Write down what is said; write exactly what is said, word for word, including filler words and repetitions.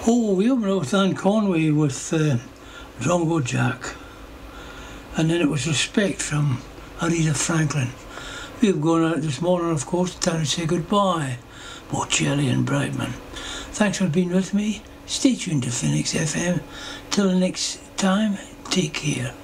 Oh, we opened up with Anne Conway with uh, Drongo Jack. And then it was Respect from Aretha Franklin. We've gone out this morning, of course, time to say goodbye. Bocelli and Brightman. Thanks for being with me. Stay tuned to Phoenix F M. Till the next time, take care.